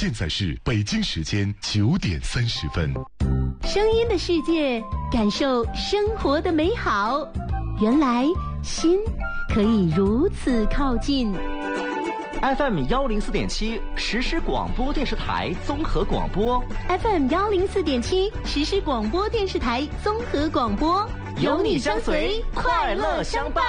现在是北京时间9:30。 声音的世界，感受生活的美好。原来心可以如此靠近。 FM 104.7实时广播电视台综合广播。 FM 104.7实时广播电视台综合广播， 有你相随，快乐相伴。